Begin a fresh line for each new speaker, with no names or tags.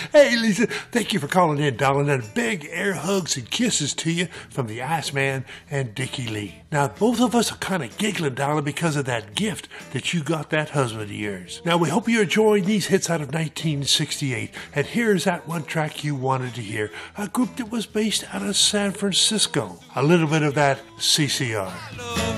Hey, Lisa, thank you for calling in, darling, and big air hugs and kisses to you from the Iceman and Dickie Lee. Now, both of us are kind of giggling, darling, because of that gift that you got that husband of yours. Now, we hope you're enjoying these hits out of 1968, and here's that one track you wanted to hear, a group that was based out of San Francisco. A little bit of that CCR.